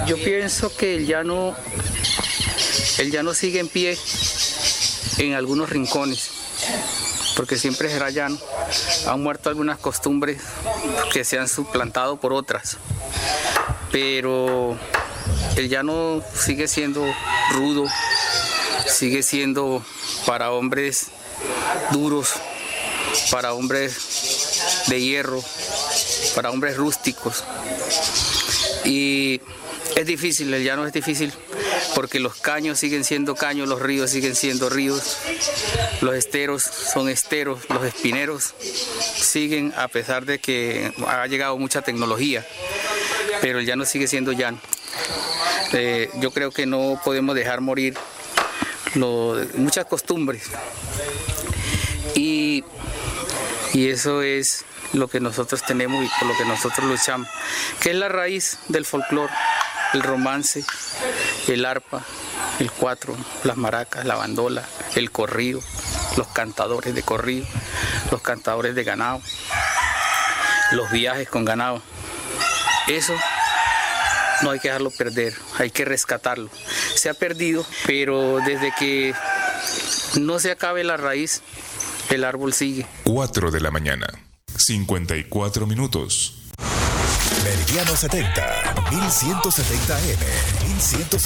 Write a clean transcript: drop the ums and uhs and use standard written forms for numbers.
Yo pienso que el llano sigue en pie en algunos rincones, porque siempre será llano. Han muerto algunas costumbres que se han suplantado por otras, pero el llano sigue siendo rudo, sigue siendo para hombres duros, para hombres de hierro, para hombres rústicos. Y es difícil, el llano es difícil, porque los caños siguen siendo caños, los ríos siguen siendo ríos, los esteros son esteros, los espineros siguen, a pesar de que ha llegado mucha tecnología, pero el llano sigue siendo llano. Yo creo que no podemos dejar morir muchas costumbres, y eso es lo que nosotros tenemos y por lo que nosotros luchamos, que es la raíz del folclore, el romance, el arpa, el cuatro, las maracas, la bandola, el corrido, los cantadores de corrido, los cantadores de ganado, los viajes con ganado. Eso no hay que dejarlo perder, hay que rescatarlo. Se ha perdido, pero desde que no se acabe la raíz, el árbol sigue. 4 de la mañana, 54 minutos. Meridiano 70, 1170 AM, 1170.